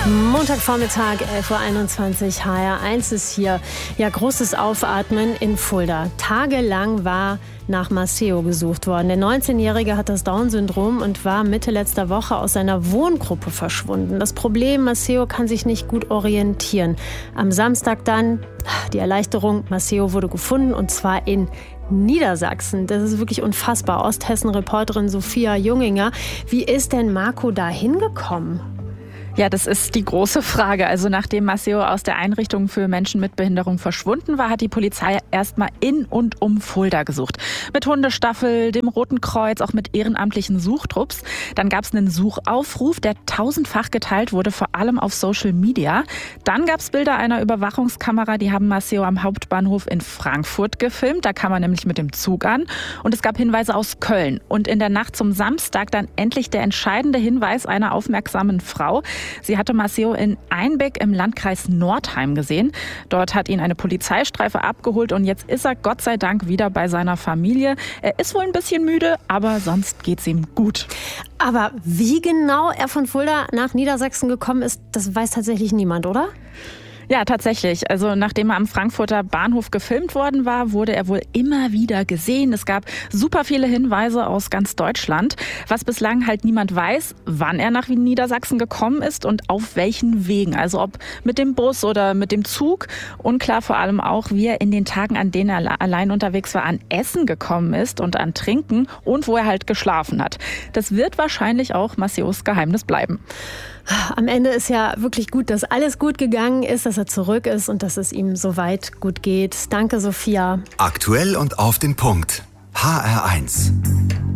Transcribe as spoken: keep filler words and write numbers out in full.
Montagvormittag, elf Uhr einundzwanzig, H R eins ist hier. Ja, großes Aufatmen in Fulda. Tagelang war nach Maceo gesucht worden. Der neunzehnjährige hat das Down-Syndrom und war Mitte letzter Woche aus seiner Wohngruppe verschwunden. Das Problem, Maceo kann sich nicht gut orientieren. Am Samstag dann die Erleichterung, Maceo wurde gefunden und zwar in Niedersachsen. Das ist wirklich unfassbar. Osthessen-Reporterin Sophia Junginger. Wie ist denn Marco da hingekommen? Ja, das ist die große Frage. Also nachdem Maceo aus der Einrichtung für Menschen mit Behinderung verschwunden war, hat die Polizei erstmal in und um Fulda gesucht. Mit Hundestaffel, dem Roten Kreuz, auch mit ehrenamtlichen Suchtrupps. Dann gab es einen Suchaufruf, der tausendfach geteilt wurde, vor allem auf Social Media. Dann gab es Bilder einer Überwachungskamera, die haben Maceo am Hauptbahnhof in Frankfurt gefilmt. Da kam er nämlich mit dem Zug an. Und es gab Hinweise aus Köln. Und in der Nacht zum Samstag dann endlich der entscheidende Hinweis einer aufmerksamen Frau. Sie hatte Maceo in Einbeck im Landkreis Nordheim gesehen. Dort hat ihn eine Polizeistreife abgeholt und jetzt ist er Gott sei Dank wieder bei seiner Familie. Er ist wohl ein bisschen müde, aber sonst geht's ihm gut. Aber wie genau er von Fulda nach Niedersachsen gekommen ist, das weiß tatsächlich niemand, oder? Ja, tatsächlich. Also nachdem er am Frankfurter Bahnhof gefilmt worden war, wurde er wohl immer wieder gesehen. Es gab super viele Hinweise aus ganz Deutschland. Was bislang halt niemand weiß, wann er nach Niedersachsen gekommen ist und auf welchen Wegen. Also ob mit dem Bus oder mit dem Zug. Unklar vor allem auch, wie er in den Tagen, an denen er allein unterwegs war, an Essen gekommen ist und an Trinken und wo er halt geschlafen hat. Das wird wahrscheinlich auch Maceos Geheimnis bleiben. Am Ende ist ja wirklich gut, dass alles gut gegangen ist, dass er zurück ist und dass es ihm soweit gut geht. Danke, Sophia. Aktuell und auf den Punkt. H R eins.